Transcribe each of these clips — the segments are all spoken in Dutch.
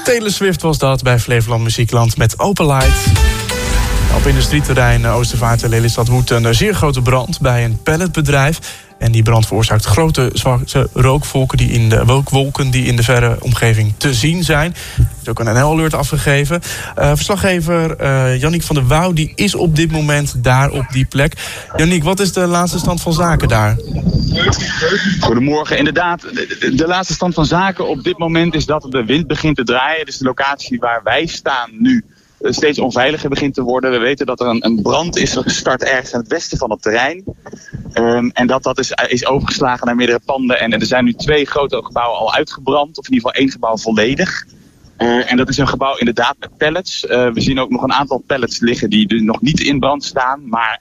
Taylor Swift was dat bij Flevoland Muziekland met Open Light. Op industrieterrein Oostervaart en Lelystad woedt een zeer grote brand bij een palletbedrijf. En die brand veroorzaakt grote zwarte rookwolken die in de verre omgeving te zien zijn. Er is ook een NL-alert afgegeven. Verslaggever Yannick van der Wouw die is op dit moment daar op die plek. Yannick, wat is de laatste stand van zaken daar? Goedemorgen. Inderdaad, de laatste stand van zaken op dit moment is dat de wind begint te draaien. Dus de locatie waar wij staan nu steeds onveiliger begint te worden. We weten dat er een brand is gestart ergens aan het westen van het terrein. En dat is overgeslagen naar meerdere panden. En er zijn nu 2 grote gebouwen al uitgebrand. Of in ieder geval 1 gebouw volledig. En dat is een gebouw inderdaad met pallets. We zien ook nog een aantal pallets liggen die er nog niet in brand staan. Maar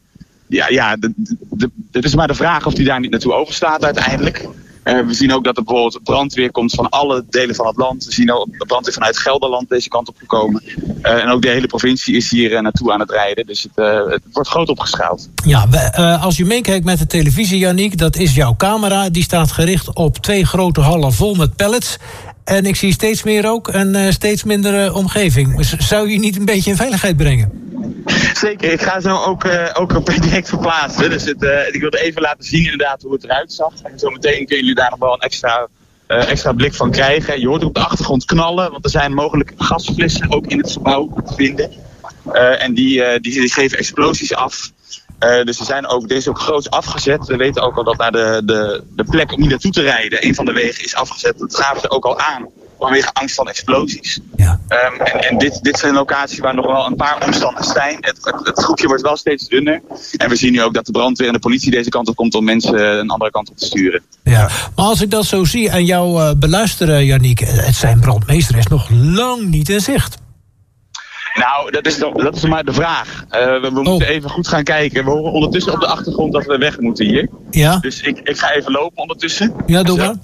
het is maar de vraag of die daar niet naartoe overslaat uiteindelijk. We zien ook dat er bijvoorbeeld brandweer komt van alle delen van het land. We zien ook de brandweer vanuit Gelderland deze kant op gekomen. En ook de hele provincie is hier naartoe aan het rijden. Dus het wordt groot opgeschaald. Ja, als je meekijkt met de televisie, Yannick, dat is jouw camera. Die staat gericht op 2 grote hallen vol met pallets. En ik zie steeds meer rook en steeds minder omgeving. Zou je niet een beetje in veiligheid brengen? Zeker, ik ga zo ook direct verplaatsen. Dus ik wilde even laten zien inderdaad hoe het eruit zag. En zometeen kunnen jullie daar nog wel een extra blik van krijgen. Je hoort op de achtergrond knallen, want er zijn mogelijk gasflessen ook in het gebouw te vinden. En die geven explosies af. Dus dit is ook groots afgezet. We weten ook al dat naar de plek om hier naartoe te rijden, een van de wegen is afgezet. Dat gaven ze ook al aan. Vanwege angst van explosies. Ja. En dit is een locatie waar nog wel een paar omstanders zijn. Het groepje wordt wel steeds dunner. En we zien nu ook dat de brandweer en de politie deze kant op komt om mensen een andere kant op te sturen. Ja. Maar als ik dat zo zie en jou beluisteren, Yannick, het zijn brandmeester is nog lang niet in zicht. Nou, dat is maar de vraag. We moeten even goed gaan kijken. We horen ondertussen op de achtergrond dat we weg moeten hier. Ja. Dus ik ga even lopen ondertussen. Ja, doe maar.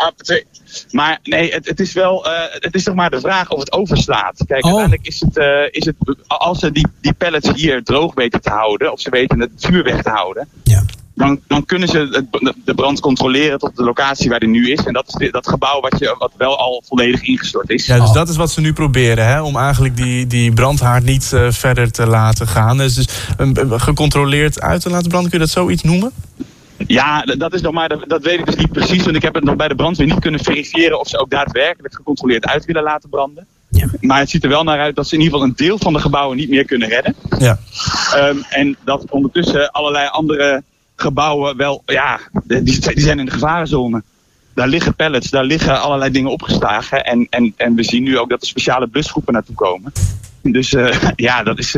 Maar nee, het is wel, het is toch maar de vraag of het overslaat. Kijk, uiteindelijk is het als ze die pallets hier droog weten te houden, of ze weten het vuur weg te houden, ja, dan kunnen ze de brand controleren tot de locatie waar die nu is. En dat is dat gebouw wat wel al volledig ingestort is. Ja, dus dat is wat ze nu proberen, hè? Om eigenlijk die brandhaard niet verder te laten gaan. Dus gecontroleerd uit te laten branden, kun je dat zoiets noemen? Ja, dat weet ik dus niet precies. Want ik heb het nog bij de brandweer niet kunnen verifiëren of ze ook daadwerkelijk gecontroleerd uit willen laten branden. Ja. Maar het ziet er wel naar uit dat ze in ieder geval een deel van de gebouwen niet meer kunnen redden. Ja. En dat ondertussen allerlei andere gebouwen wel, ja, die zijn in de gevarenzone. Daar liggen pallets, daar liggen allerlei dingen opgeslagen. En we zien nu ook dat er speciale busgroepen naartoe komen. Dus dat is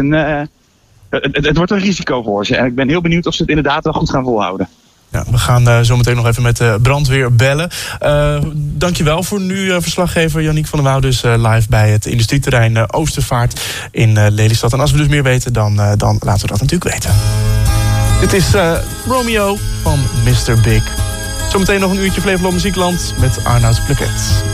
het wordt een risico voor ze. En ik ben heel benieuwd of ze het inderdaad wel goed gaan volhouden. Ja, we gaan zo meteen nog even met de brandweer bellen. Dankjewel voor nu, verslaggever Yannick van der Wouw. Dus live bij het industrieterrein Oostervaart in Lelystad. En als we dus meer weten, dan laten we dat natuurlijk weten. Dit is Romeo van Mr. Big. Zometeen nog een uurtje Flevoland Muziekland met Arnoud Pluket.